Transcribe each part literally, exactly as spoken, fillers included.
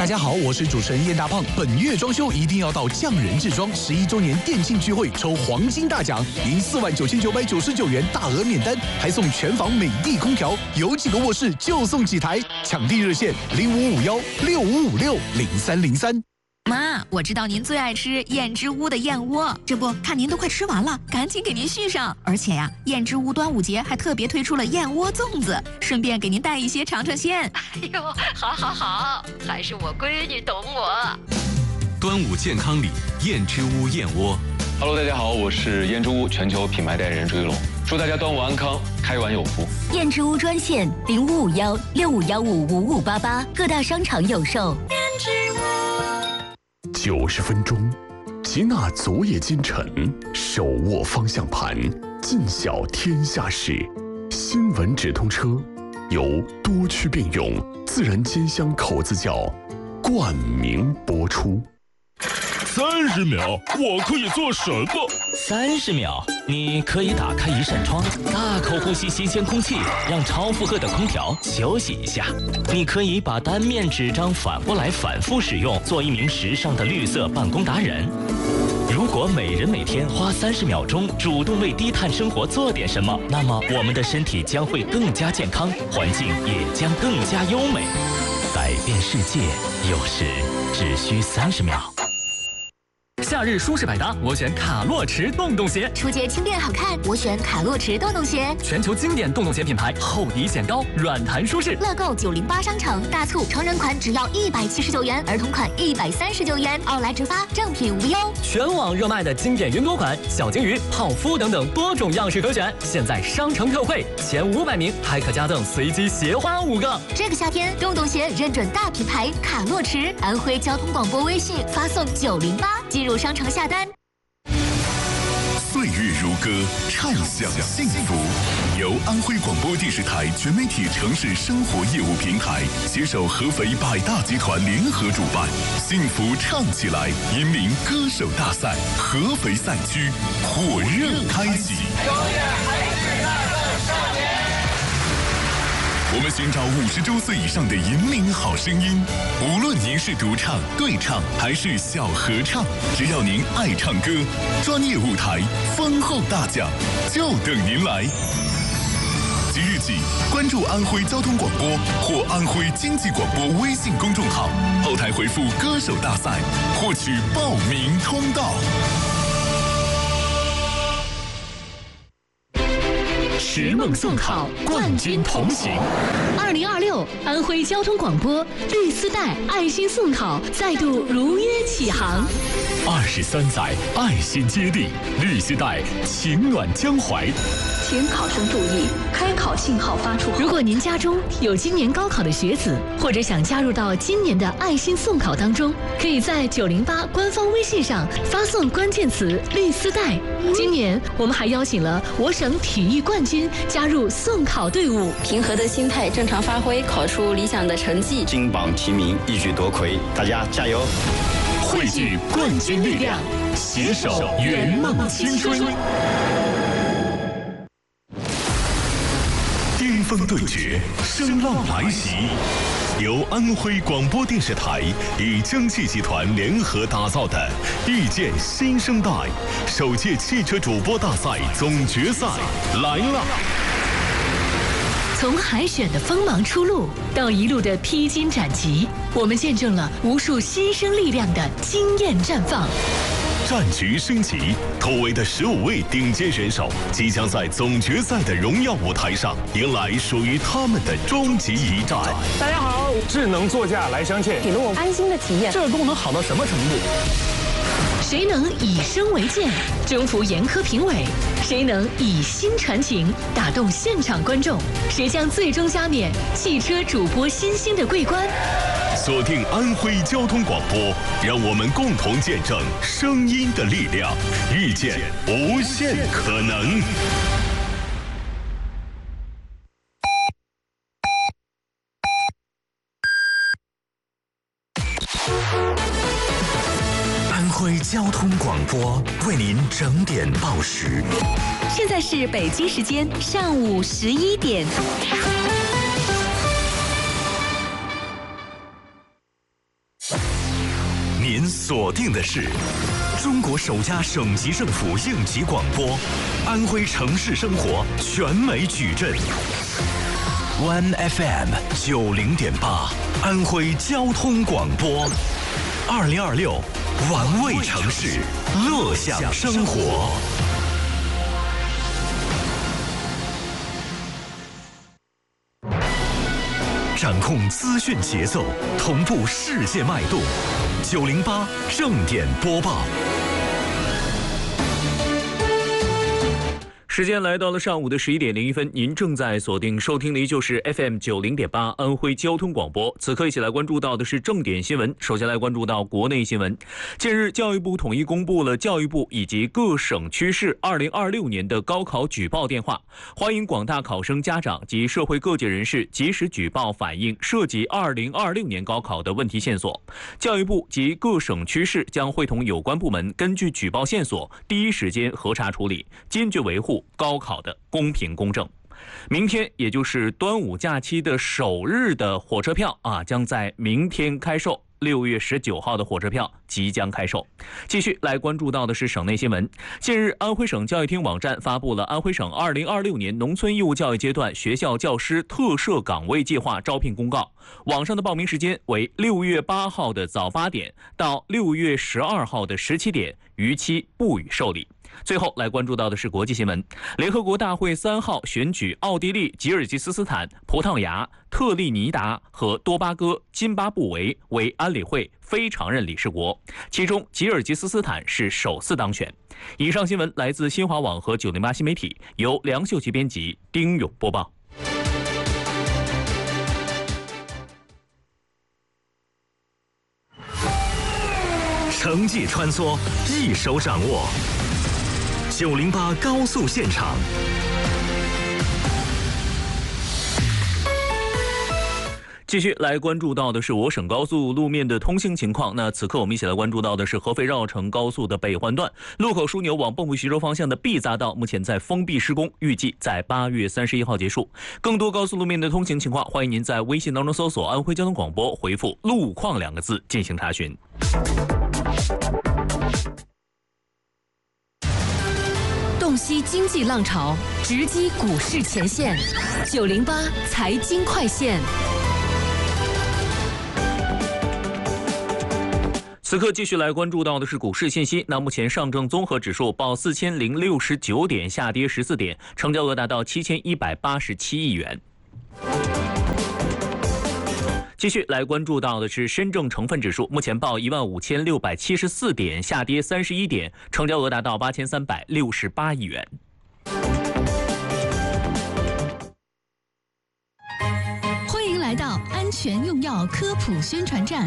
大家好，我是主持人燕大胖。本月装修一定要到匠人制装十一周年店庆聚会抽黄金大奖，赢四万九千九百九十九元大额免单，还送全房美的空调，有几个卧室就送几台。抢地热线零五五幺六五五六零三零三。 妈，我知道您最爱吃燕之屋的燕窝，这不看您都快吃完了，赶紧给您续上。而且呀，燕之屋端午节还特别推出了燕窝粽子，顺便给您带一些尝尝鲜。 哎呦，好好好，还是我闺女懂我。 端午健康礼，燕之屋燕窝。 Hello， 大家好，我是燕之屋全球品牌代言人朱一龙，祝大家端午安康，开碗有福。 燕之屋专线零五五幺六五幺五五五八八，各大商场有售。燕之屋。 九十分钟，集纳昨夜今晨，手握方向盘，尽晓天下事。新闻直通车由多区并用自然煎香口子窖冠名播出。 三十秒，我可以做什么？ 三十秒，你可以打开一扇窗，大口呼吸新鲜空气，让超负荷的空调休息一下。你可以把单面纸张反过来反复使用，做一名时尚的绿色办公达人。如果每人每天花三十秒钟主动为低碳生活做点什么，那么我们的身体将会更加健康，环境也将更加优美。改变世界，有时只需三十秒。 夏日舒适百搭，我选卡洛驰洞洞鞋； 初阶轻便好看，我选卡洛驰洞洞鞋。 全球经典洞洞鞋品牌，厚底显高，软弹舒适。 乐购九零八商城大促，成人款只要一百七十九元，儿童款一百三十九元，奥莱直发，正品无忧。 全网热卖的经典云朵款、小金鱼、泡芙等等多种样式可选，现在商城特惠，前五百名还可加赠随机鞋花五个。 这个夏天，洞洞鞋认准大品牌卡洛驰，安徽交通广播微信发送九零八进入商城下单。 岁月如歌，畅享幸福。由安徽广播电视台全媒体城市生活业务平台携手合肥百大集团联合主办，幸福唱起来引领歌手大赛合肥赛区火热开启。我们寻找五十周岁以上的引领好声音，无论您是独唱、对唱还是小合唱，只要您爱唱歌，专业舞台、丰厚大奖就等您来。即日起，关注安徽交通广播或安徽经济广播微信公众号，后台回复“歌手大赛”获取报名通道。 拾梦送考，冠军同行。二零二六安徽交通广播绿丝带爱心送考再度如约启航。 二十三载爱心接力，绿丝带情暖江淮。 请考生注意，开考信号发出后，如果您家中有今年高考的学子，或者想加入到今年的爱心送考当中，可以在九零八官方微信上发送关键词“绿丝带”。今年我们还邀请了我省体育冠军加入送考队伍， 平和的心态，正常发挥，考出理想的成绩， 金榜题名，一举夺魁，大家加油！ 汇聚冠军力量，携手圆梦青春。巅峰对决，声浪来袭。由安徽广播电视台与蒸汽集团联合打造的《遇见新生代》首届汽车主播大赛总决赛来了！ 从海选的锋芒初露到一路的披荆斩棘，我们见证了无数新生力量的惊艳绽放。 战局升级，突围的十五位顶尖选手即将在总决赛的荣耀舞台上迎来属于他们的终极一战。 大家好，智能座驾来相欠， 给了我安心的体验。 这个功能好到什么程度？ 谁能以声为鉴，征服严苛评委？谁能以心传情，打动现场观众？谁将最终加冕汽车主播新星的桂冠？ 锁定安徽交通广播，让我们共同见证声音的力量，遇见无限可能。 安徽交通广播为您整点报时。 现在是北京时间上午十一点。 锁定的是中国首家省级政府应急广播，安徽城市生活全美矩阵。One F M 九零点八，安徽交通广播，二零二六，玩味城市，乐享生活。掌控资讯节奏，同步世界脉动。九零八正点播报。 时间来到了上午的十一点零一分，您正在锁定收听的依旧是 F M 九零点八安徽交通广播。此刻一起来关注到的是正点新闻。首先来关注到国内新闻。近日，教育部统一公布了教育部以及各省区市二零二六年的高考举报电话，欢迎广大考生家长及社会各界人士及时举报反映涉及二零二六年高考的问题线索。教育部及各省区市将会同有关部门根据举报线索，第一时间核查处理，坚决维护高考的公平公正。明天也就是端午假期的首日的火车票啊，将在明天开售。六月十九号的火车票即将开售。继续来关注到的是省内新闻。近日，安徽省教育厅网站发布了安徽省二零二六年农村义务教育阶段学校教师特设岗位计划招聘公告。网上的报名时间为六月八号的早八点到六月十二号的十七点，逾期不予受理。最后来关注到的是国际新闻。联合国大会三号选举奥地利、吉尔吉斯斯坦、葡萄牙、特立尼达和多巴哥、津巴布韦为安理会非常任理事国，其中吉尔吉斯斯坦是首次当选。以上新闻来自新华网和九零八新媒体，由梁秀琪编辑，丁勇播报。 城际穿梭，一手掌握。九零八高速现场， 继续来关注到的是我省高速路面的通行情况。那此刻我们一起来关注到的是合肥绕城高速的北环段路口枢纽往蚌埠徐州方向的 B 匝道，目前在封闭施工，预计在八月三十一号结束。更多高速路面的通行情况，欢迎您在微信当中搜索安徽交通广播，回复路况两个字进行查询。 洞悉经济浪潮，直击股市前线。九零八财经快线。 此刻继续来关注到的是股市信息。那目前上证综合指数报四千零六十九点，下跌十四点，成交额达到七千一百八十七亿元。继续来关注到的是深证成分指数，目前报一万五千六百七十四点，下跌三十一点，成交额达到八千三百六十八亿元。 欢迎来到安全用药科普宣传站。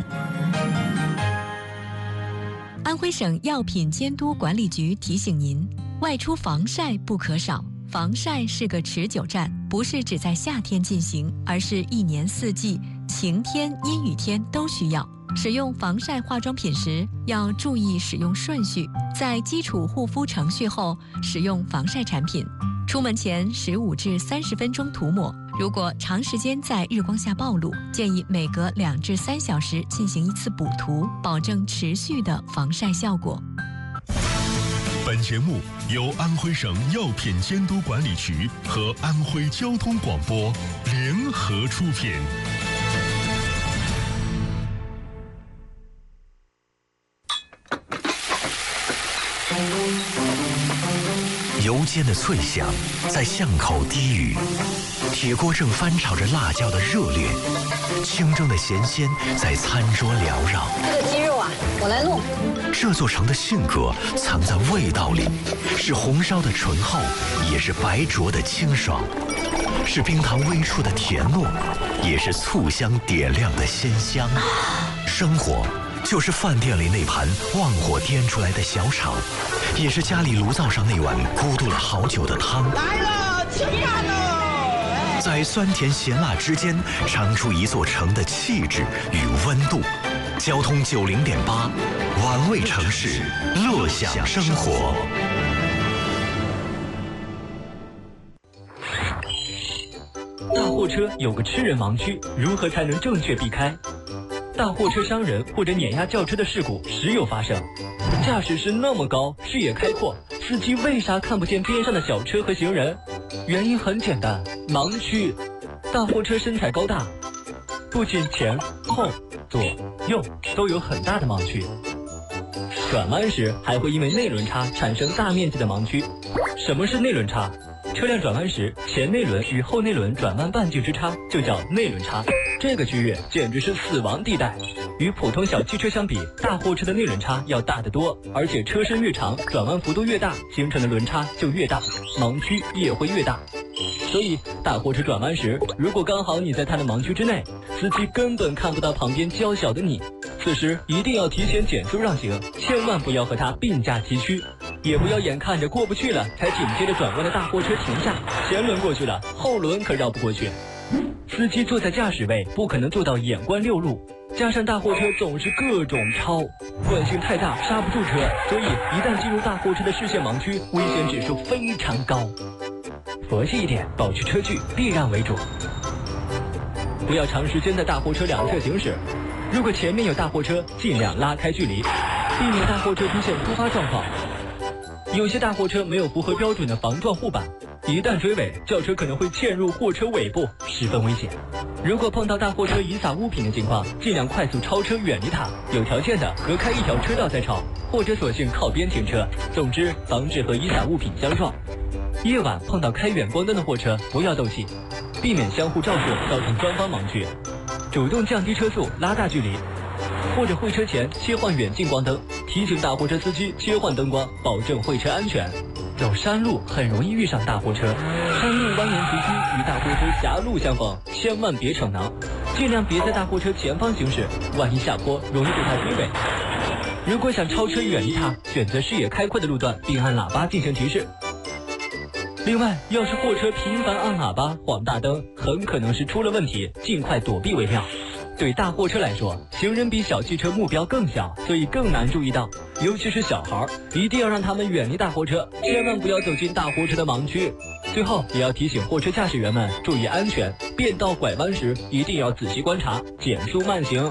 安徽省药品监督管理局提醒您，外出防晒不可少。防晒是个持久战，不是只在夏天进行，而是一年四季，晴天、阴雨天都需要。使用防晒化妆品时，要注意使用顺序，在基础护肤程序后使用防晒产品。出门前十五至三十分钟涂抹，如果长时间在日光下暴露，建议每隔两至三小时进行一次补涂，保证持续的防晒效果。 本节目由安徽省药品监督管理局和安徽交通广播联合出品。 油煎的脆响在巷口低语，铁锅正翻炒着辣椒的热烈，清蒸的咸鲜在餐桌缭绕。 这个鸡肉啊，我来弄。 这座城的性格藏在味道里，是红烧的醇厚，也是白灼的清爽，是冰糖微触的甜糯，也是醋香点亮的鲜香。生活就是饭店里那盘旺火颠出来的小炒，也是家里炉灶上那碗咕嘟了好久的汤。 来了，吃饭喽！ 在酸甜咸辣之间，尝出一座城的气质与温度。交通九零点八，玩味城市，乐享生活。 大货车有个吃人盲区，如何才能正确避开？ 大货车伤人或者碾压轿车的事故时有发生。驾驶室那么高，视野开阔，司机为啥看不见边上的小车和行人？原因很简单，盲区。大货车身材高大，不仅前后左右都有很大的盲区，转弯时还会因为内轮差产生大面积的盲区。什么是内轮差？车辆转弯时，前内轮与后内轮转弯半径之差就叫内轮差，这个区域简直是死亡地带。与普通小汽车相比，大货车的内轮差要大得多，而且车身越长，转弯幅度越大，形成的轮差就越大，盲区也会越大。所以大货车转弯时，如果刚好你在它的盲区之内，司机根本看不到旁边娇小的你，此时一定要提前减速让行，千万不要和它并驾齐驱，也不要眼看着过不去了才紧接着转弯的大货车停下，前轮过去了，后轮可绕不过去。司机坐在驾驶位不可能做到眼观六路，加上大货车总是各种超，惯性太大刹不住车，所以一旦进入大货车的视线盲区，危险指数非常高。佛系一点，保持车距，避让为主。不要长时间在大货车两侧行驶，如果前面有大货车，尽量拉开距离，避免大货车出现突发状况。有些大货车没有符合标准的防撞护板，一旦追尾，轿车可能会嵌入货车尾部，十分危险。如果碰到大货车遗撒物品的情况，尽量快速超车远离它，有条件的隔开一条车道再超，或者索性靠边停车。总之，防止和遗撒物品相撞。夜晚碰到开远光灯的货车，不要斗气，避免相互照射造成双方盲区，主动降低车速，拉大距离，或者会车前切换远近光灯，提醒大货车司机切换灯光，保证会车安全。走山路很容易遇上大货车，山路蜿蜒崎岖，与大货车狭路相逢，千万别逞能，尽量别在大货车前方行驶，万一下坡容易被它追尾。如果想超车远离它，选择视野开阔的路段，并按喇叭进行提示。另外，要是货车频繁按喇叭、晃大灯，很可能是出了问题，尽快躲避为妙。对大货车来说，行人比小汽车目标更小，所以更难注意到，尤其是小孩，一定要让他们远离大货车，千万不要走进大货车的盲区。最后，也要提醒货车驾驶员们注意安全，变道拐弯时一定要仔细观察，减速慢行。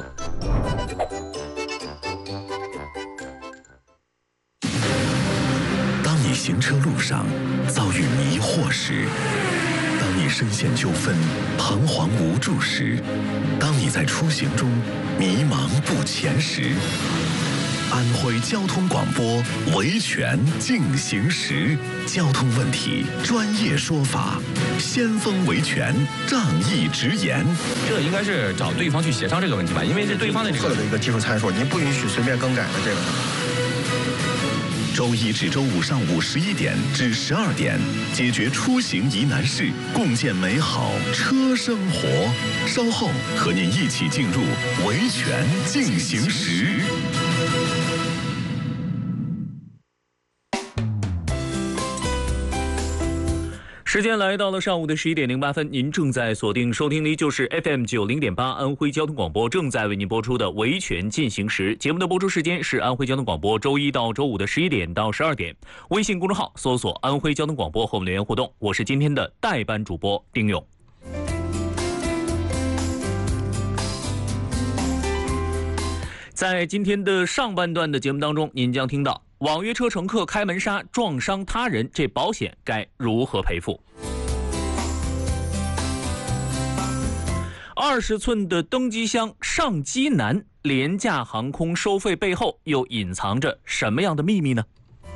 当你行车路上遭遇迷惑时，当你深陷纠纷彷徨无助时，当你在出行中迷茫不前时，安徽交通广播维权进行时，交通问题专业说法，先锋维权仗义直言。 这应该是找对方去协商这个问题吧，因为是对方的这个的一个技术参数，您不允许随便更改的这个。 周一至周五上午十一点至十二点，解决出行疑难事，共建美好车生活。稍后和您一起进入维权进行时。 时间来到了上午的十一点零八分，您正在锁定收听的就是 F M 九零点八安徽交通广播正在为您播出的维权进行时。节目的播出时间是安徽交通广播周一到周五的十一点到十二点。微信公众号搜索安徽交通广播和我们留言互动。我是今天的代班主播丁勇。在今天的上半段的节目当中，您将听到网约车乘客开门刹撞伤他人，这保险该如何赔付？二十寸的登机箱上机难，廉价航空收费背后又隐藏着什么样的秘密呢？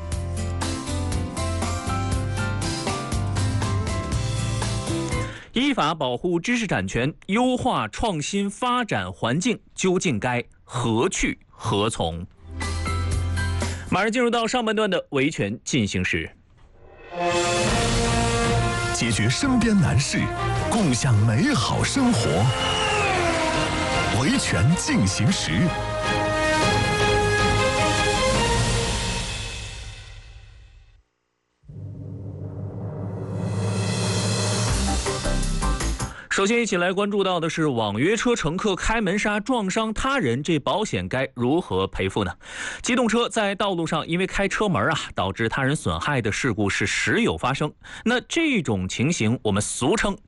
依法保护知识产权，优化创新发展环境，究竟该何去何从？马上进入到上半段的维权进行时， 解决身边难事，共享美好生活。维权进行时。 首先一起来关注到的是网约车乘客开门刹撞伤他人，这保险该如何赔付呢？机动车在道路上因为开车门啊，导致他人损害的事故是时有发生。那这种情形我们俗称叫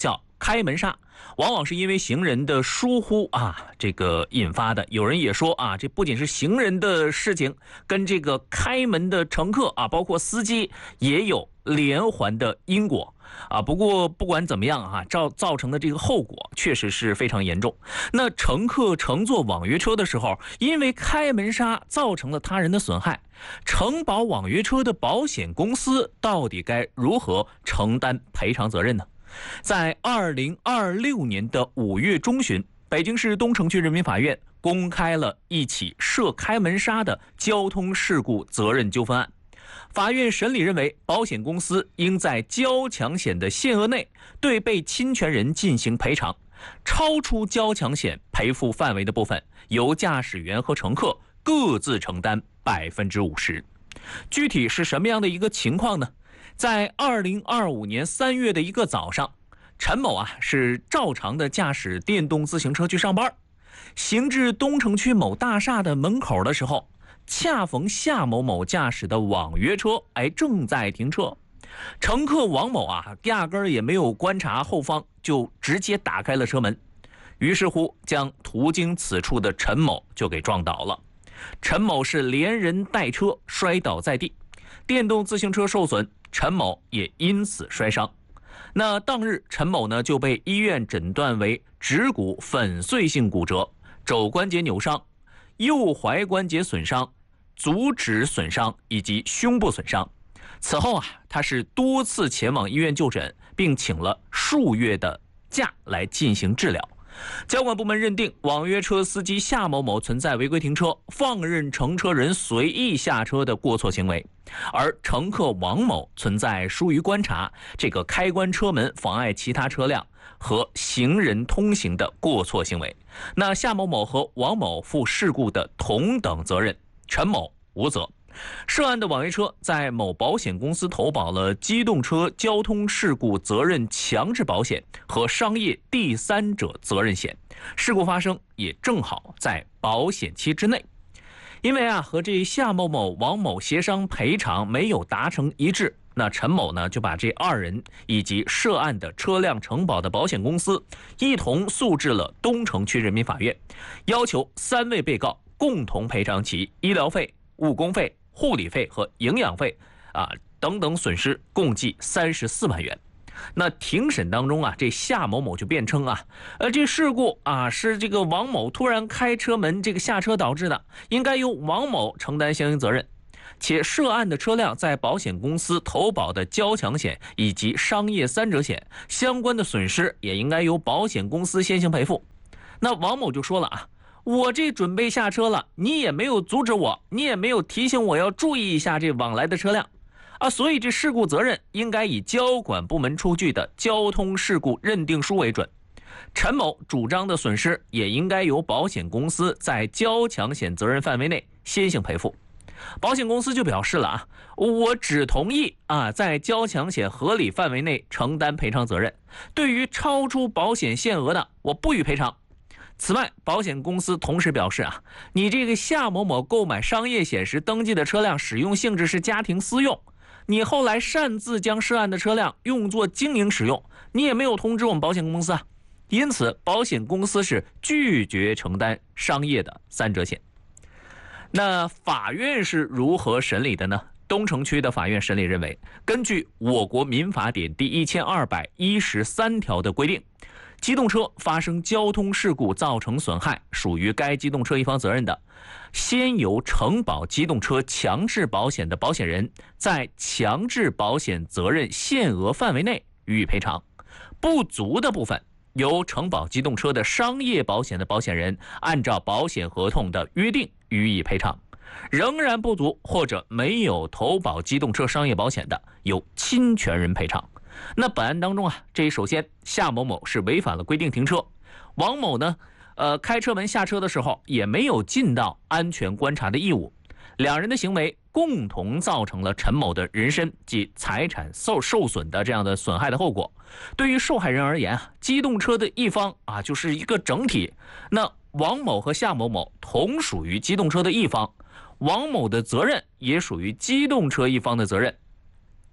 开门杀，往往是因为行人的疏忽啊，这个引发的。有人也说啊，这不仅是行人的事情，跟这个开门的乘客啊，包括司机也有连环的因果啊。不过不管怎么样啊，造造成的这个后果确实是非常严重。那乘客乘坐网约车的时候，因为开门杀造成了他人的损害，承保网约车的保险公司到底该如何承担赔偿责任呢？在二零二六年的五月中旬，北京市东城区人民法院公开了一起涉开门杀的交通事故责任纠纷案。法院审理认为，保险公司应在交强险的限额内对被侵权人进行赔偿，超出交强险赔付范围的部分，由驾驶员和乘客各自承担百分之五十。具体是什么样的一个情况呢？在二零二五年三月的一个早上，陈某啊是照常的驾驶电动自行车去上班，行至东城区某大厦的门口的时候，恰逢夏某某驾驶的网约车哎正在停车，乘客王某啊压根儿也没有观察后方，就直接打开了车门，于是乎将途经此处的陈某就给撞倒了。陈某是连人带车摔倒在地，电动自行车受损，陈某也因此摔伤。那当日陈某呢就被医院诊断为指骨粉碎性骨折、肘关节扭伤、右踝关节损伤、足趾损伤以及胸部损伤。此后啊，他是多次前往医院就诊，并请了数月的假来进行治疗。交管部门认定网约车司机夏某某存在违规停车、放任乘车人随意下车的过错行为，而乘客王某存在疏于观察、这个开关车门妨碍其他车辆和行人通行的过错行为。那夏某某和王某负事故的同等责任，陈某无责。涉案的网约车在某保险公司投保了机动车交通事故责任强制保险和商业第三者责任险，事故发生也正好在保险期之内。因为啊和这夏某某、王某协商赔偿没有达成一致，那陈某呢就把这二人以及涉案的车辆承保的保险公司一同诉至了东城区人民法院，要求三位被告共同赔偿其医疗费、误工费、护理费和营养费啊等等损失，共计三十四万元。那庭审当中啊，这夏某某就辩称啊，呃，这事故啊是这个王某突然开车门这个下车导致的，应该由王某承担相应责任。且涉案的车辆在保险公司投保的交强险以及商业三者险相关的损失，也应该由保险公司先行赔付。那王某就说了啊，我这准备下车了，你也没有阻止我，你也没有提醒我要注意一下这往来的车辆啊，所以这事故责任应该以交管部门出具的交通事故认定书为准。陈某主张的损失也应该由保险公司在交强险责任范围内先行赔付。保险公司就表示了啊，我只同意啊在交强险合理范围内承担赔偿责任，对于超出保险限额的，我不予赔偿。此外，保险公司同时表示啊，你这个夏某某购买商业险时登记的车辆使用性质是家庭私用，你后来擅自将涉案的车辆用作经营使用，你也没有通知我们保险公司啊，因此保险公司是拒绝承担商业的三者险。那法院是如何审理的呢？东城区的法院审理认为，根据我国民法典第一千二百一十三条的规定，机动车发生交通事故造成损害，属于该机动车一方责任的，先由承保机动车强制保险的保险人在强制保险责任限额范围内予以赔偿，不足的部分由承保机动车的商业保险的保险人按照保险合同的约定予以赔偿，仍然不足或者没有投保机动车商业保险的，由侵权人赔偿。那本案当中啊，这首先夏某某是违反了规定停车，王某呢，呃，开车门下车的时候也没有尽到安全观察的义务，两人的行为共同造成了陈某的人身及财产受受损的这样的损害的后果。对于受害人而言啊，机动车的一方啊就是一个整体，那王某和夏某某同属于机动车的一方，王某的责任也属于机动车一方的责任。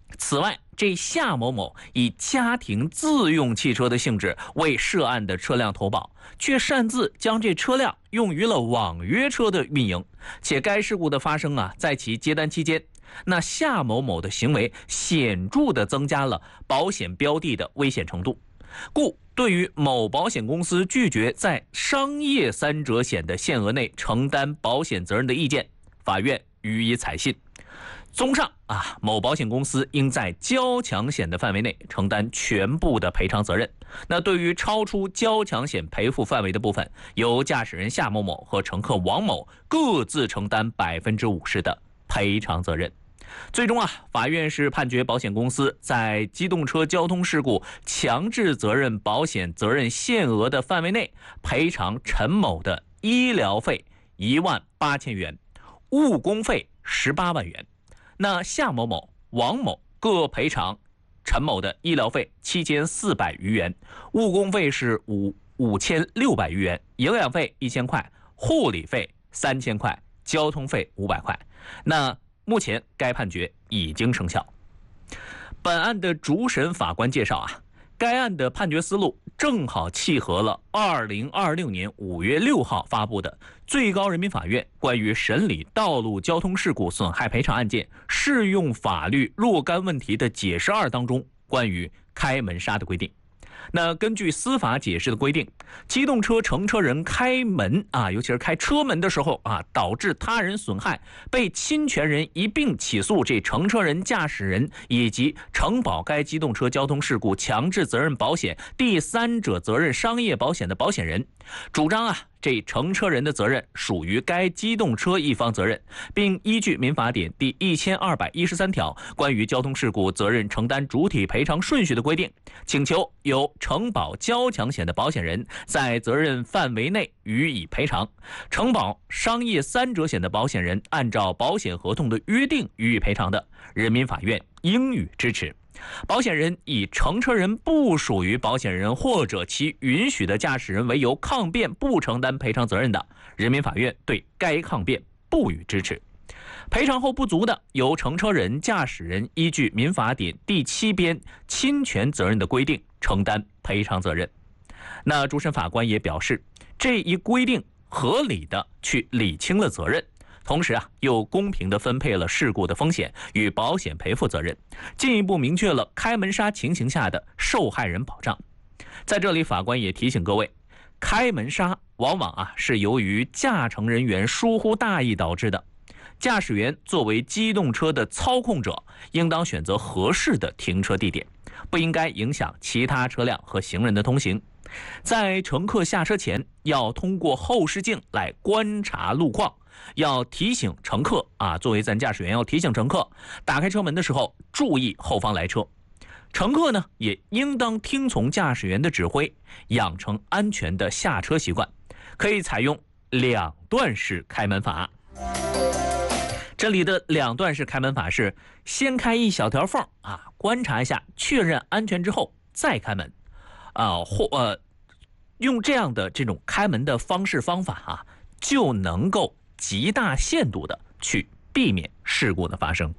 此外，这夏某某以家庭自用汽车的性质为涉案的车辆投保，却擅自将这车辆用于了网约车的运营，且该事故的发生啊，在其接单期间，那夏某某的行为显著地增加了保险标的的危险程度，故对于某保险公司拒绝在商业三者险的限额内承担保险责任的意见，法院予以采信。综上啊，某保险公司应在交强险的范围内承担全部的赔偿责任。那对于超出交强险赔付范围的部分，由驾驶人夏某某和乘客王某各自承担百分之五十的赔偿责任。最终啊，法院是判决保险公司在机动车交通事故强制责任保险责任限额的范围内赔偿陈某的医疗费一万八千元，误工费十八万元。那夏某某、王某各赔偿陈某的医疗费七千四百余元，误工费是五五千六百余元，营养费一千块，护理费三千块，交通费五百块。那目前该判决已经生效。本案的主审法官介绍啊，该案的判决思路正好契合了二零二六年五月六号发布的最高人民法院关于审理道路交通事故损害赔偿案件适用法律若干问题的解释二当中关于开门刹的规定。那根据司法解释的规定，机动车乘车人开门啊，尤其是开车门的时候啊，导致他人损害，被侵权人一并起诉这乘车人、驾驶人以及承保该机动车交通事故强制责任保险第三者责任商业保险的保险人，主张啊，这乘车人的责任属于该机动车一方责任，并依据民法典第一千二百一十三条关于交通事故责任承担主体赔偿顺序的规定，请求由承保交强险的保险人在责任范围内予以赔偿，承保商业三者险的保险人按照保险合同的约定予以赔偿的，人民法院应予支持。保险人以乘车人不属于保险人或者其允许的驾驶人为由抗辩不承担赔偿责任的，人民法院对该抗辩不予支持。赔偿后不足的，由乘车人、驾驶人依据民法典第七编侵权责任的规定承担赔偿责任。那主审法官也表示，这一规定合理的去理清了责任，同时啊，又公平地分配了事故的风险与保险赔付责任，进一步明确了开门刹情形下的受害人保障。在这里，法官也提醒各位，开门刹往往啊是由于驾乘人员疏忽大意导致的，驾驶员作为机动车的操控者，应当选择合适的停车地点，不应该影响其他车辆和行人的通行。在乘客下车前，要通过后视镜来观察路况，要提醒乘客啊，作为咱驾驶员要提醒乘客，打开车门的时候注意后方来车。乘客呢，也应当听从驾驶员的指挥，养成安全的下车习惯。可以采用两段式开门法。这里的两段式开门法是先开一小条缝啊，观察一下，确认安全之后再开门啊，或呃用这样的这种开门的方式方法啊，就能够极大限度的去避免事故的发生。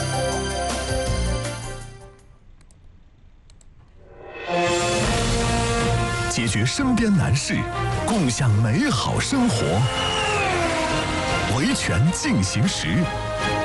解决身边难事，共享美好生活。维权进行时。